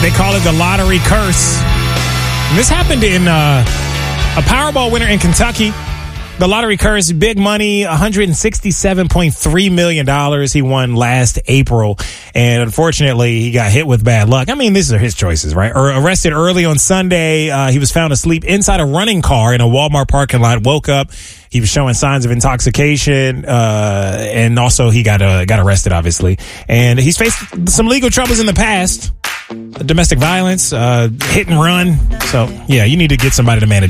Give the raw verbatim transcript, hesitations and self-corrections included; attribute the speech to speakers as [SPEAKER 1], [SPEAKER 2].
[SPEAKER 1] They call it the lottery curse. And this happened in uh, a Powerball winner in Kentucky. The lottery curse, big money, one hundred sixty-seven point three million dollars he won last April. And unfortunately, he got hit with bad luck. I mean, these are his choices, right? Or arrested early on Sunday. Uh, he was found asleep inside a running car in a Walmart parking lot, woke up. He was showing signs of intoxication, uh, and also he got uh, got arrested, obviously. And he's faced some legal troubles in the past. Domestic violence, uh, hit and run. So, yeah, you need to get somebody to manage